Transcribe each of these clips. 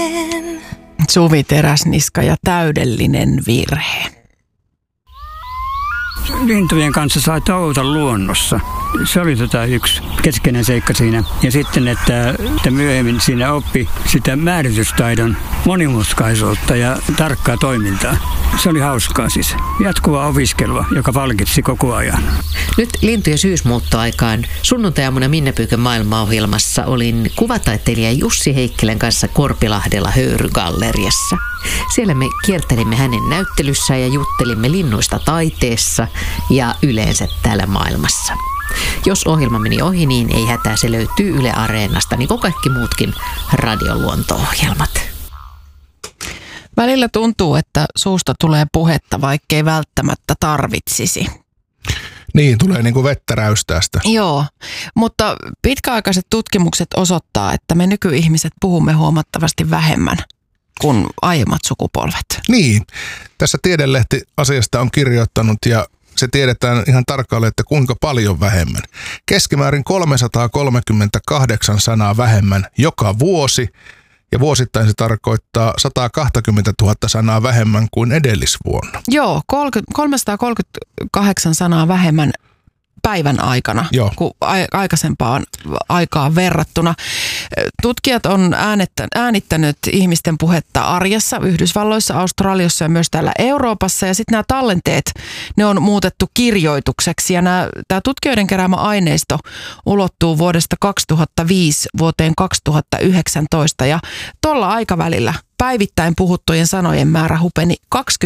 Suvi Teräsniska ja Täydellinen virhe. Lintujen kanssa sai touhuta luonnossa. Se oli yksi keskeinen seikka siinä. Ja sitten, että myöhemmin siinä oppi sitä määritystaidon monimutkaisuutta ja tarkkaa toimintaa. Se oli hauskaa siis. Jatkuvaa opiskelua, joka palkitsi koko ajan. Nyt lintujen syysmuuttoaikaan sunnuntai-aamuna Minna Pyykön maailmaohjelmassa olin kuvataiteilija Jussi Heikkilän kanssa Korpilahdella Höyrygalleriassa. Siellä me kiertelimme hänen näyttelyssään ja juttelimme linnuista taiteessa ja yleensä täällä maailmassa. Jos ohjelma meni ohi, niin ei hätää, se löytyy Yle Areenasta, niin kuin kaikki muutkin radioluonto-ohjelmat. Välillä tuntuu, että suusta tulee puhetta, vaikkei välttämättä tarvitsisi. Niin, tulee niin kuin vettä räystäästä. Joo, mutta pitkäaikaiset tutkimukset osoittaa, että me nykyihmiset puhumme huomattavasti vähemmän kuin aiemmat sukupolvet. Niin, tässä Tiedelehti asiasta on kirjoittanut ja se tiedetään ihan tarkalleen, että kuinka paljon vähemmän. Keskimäärin 338 sanaa vähemmän joka vuosi ja vuosittain se tarkoittaa 120 000 sanaa vähemmän kuin edellisvuonna. Joo, 338 sanaa vähemmän päivän aikana kuin aikaisempaan aikaan verrattuna. Tutkijat on äänittänyt ihmisten puhetta arjessa Yhdysvalloissa, Australiassa ja myös täällä Euroopassa. Ja sitten nämä tallenteet, ne on muutettu kirjoitukseksi. Ja tämä tutkijoiden keräämä aineisto ulottuu vuodesta 2005 vuoteen 2019. Ja tuolla aikavälillä päivittäin puhuttujen sanojen määrä hupeni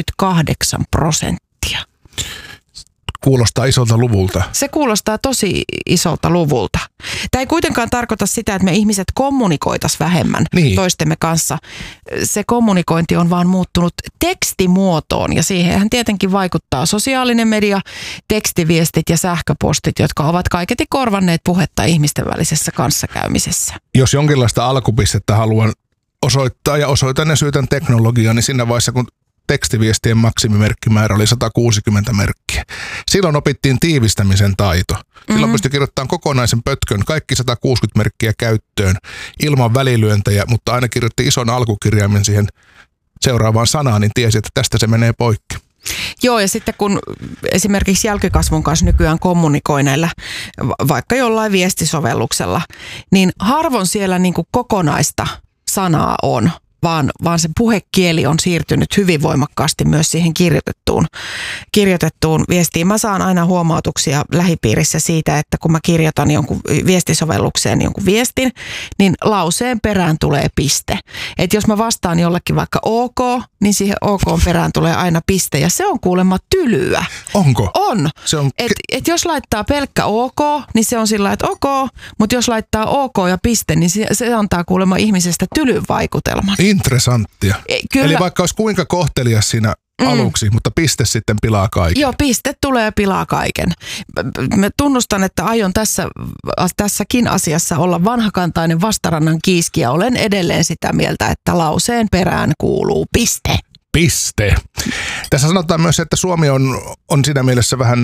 28%. Kuulostaa isolta luvulta. Se kuulostaa tosi isolta luvulta. Tämä ei kuitenkaan tarkoita sitä, että me ihmiset kommunikoitaisiin vähemmän toistemme kanssa. Se kommunikointi on vaan muuttunut tekstimuotoon ja siihenhän tietenkin vaikuttaa sosiaalinen media, tekstiviestit ja sähköpostit, jotka ovat kaiketi korvanneet puhetta ihmisten välisessä kanssakäymisessä. Jos jonkinlaista alkupistettä haluan osoittaa ja osoitan ja syytän teknologiaa, niin siinä vaiheessa kun tekstiviestien maksimimerkkimäärä oli 160 merkkiä. Silloin opittiin tiivistämisen taito. Silloin pystyi kirjoittamaan kokonaisen pötkön, kaikki 160 merkkiä käyttöön ilman välilyöntejä, mutta aina kirjoitti ison alkukirjaimen siihen seuraavaan sanaan, niin tiesi, että tästä se menee poikki. Joo, ja sitten kun esimerkiksi jälkikasvun kanssa nykyään kommunikoi näillä, vaikka jollain viestisovelluksella, niin harvoin siellä niin kuin kokonaista sanaa on. Vaan se puhekieli on siirtynyt hyvin voimakkaasti myös siihen kirjoitettuun viestiin. Mä saan aina huomautuksia lähipiirissä siitä, että kun mä kirjoitan jonkun viestisovellukseen jonkun viestin, niin lauseen perään tulee piste. Että jos mä vastaan jollekin vaikka OK, niin siihen OK perään tulee aina piste ja se on kuulemma tylyä. Onko? On. Et jos laittaa pelkkä OK, niin se on sillä että OK, mutta jos laittaa OK ja piste, niin se antaa kuulemma ihmisestä tylyn vaikutelman. Interessanttia. Kyllä. Eli vaikka olisi kuinka kohtelias siinä aluksi, mutta piste sitten pilaa kaiken. Joo, piste tulee ja pilaa kaiken. Mä tunnustan, että aion tässäkin asiassa olla vanhakantainen vastarannan kiiski ja olen edelleen sitä mieltä, että lauseen perään kuuluu piste. Piste. Tässä sanotaan myös, että suomi on siinä mielessä vähän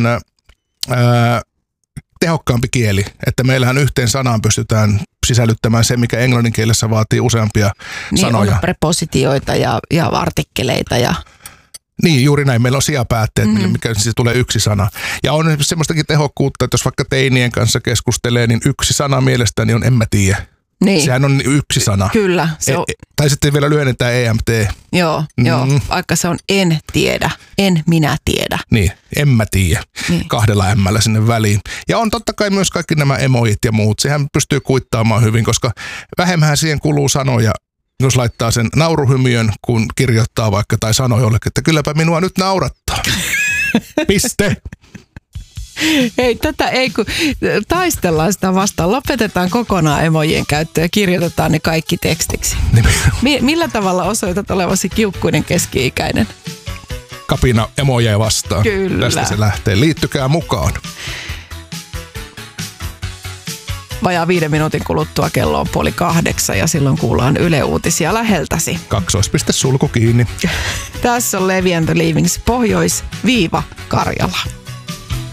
tehokkaampi kieli, että meillähän yhteen sanaan pystytään sisällyttämään se, mikä englannin kielessä vaatii useampia sanoja. Niin on prepositioita ja artikkeleita ja... Niin, juuri näin. Meillä on sijapäätteet, mikä siis tulee yksi sana. Ja on semmoistakin tehokkuutta, että jos vaikka teinien kanssa keskustelee, niin yksi sana mielestäni on en mä tiedä. Niin. Sehän on yksi sana. Kyllä. Tai sitten vielä lyhennetään EMT. Joo, vaikka se on en tiedä, en minä tiedä. Niin, en mä tiedä. Niin. 2 M:llä sinne väliin. Ja on totta kai myös kaikki nämä emojit ja muut. Sehän pystyy kuittaamaan hyvin, koska vähemmän siihen kuluu sanoja, jos laittaa sen nauruhymiön, kun kirjoittaa vaikka tai sanoo jollekin, että kylläpä minua nyt naurattaa. Piste. Ei, tätä ei, kun taistellaan sitä vastaan. Lopetetaan kokonaan emojien käyttö ja kirjoitetaan ne kaikki tekstiksi. Millä tavalla osoitat olevasi kiukkuinen keski-ikäinen? Kapina emojeja vastaan. Kyllä. Tästä se lähtee. Liittykää mukaan. Vajaa 5 minuutin kuluttua kello on 7:30 ja silloin kuullaan Yle Uutisia läheltäsi. Kaksoispiste sulku kiinni. Tässä on Levi and the Leavings Pohjois-Karjala.